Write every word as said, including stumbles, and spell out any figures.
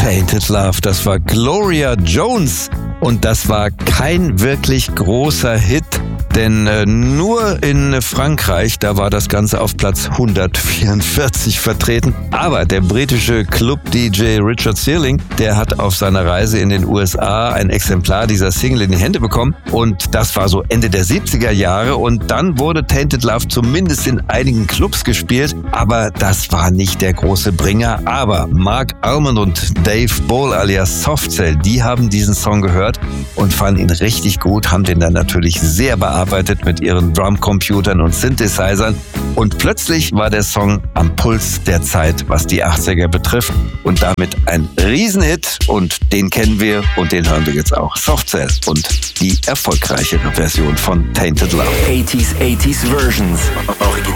Tainted Love, das war Gloria Jones und das war kein wirklich großer Hit, denn äh, nur in Frankreich, da war das Ganze auf Platz hundertvierundvierzig vertreten. Aber der britische Club-D J Richard Searling, der hat auf seiner Reise in den U S A ein Exemplar dieser Single in die Hände bekommen und das war so Ende der siebziger Jahre und dann wurde Tainted Love zumindest in einigen Clubs gespielt, aber das war nicht der große Bringer. Aber Mark Almond und Dave Ball alias Soft Cell, die haben diesen Song gehört und fanden ihn richtig gut, haben den dann natürlich sehr bearbeitet mit ihren Drumcomputern und Synthesizern und plötzlich war der Song am Puls der Zeit, was die achtziger betrifft und damit ein Riesenhit und den kennen wir und den hören wir jetzt auch. Soft Cell und die erfolgreichere Version von Tainted Love. eighties, eighties Versions. Original.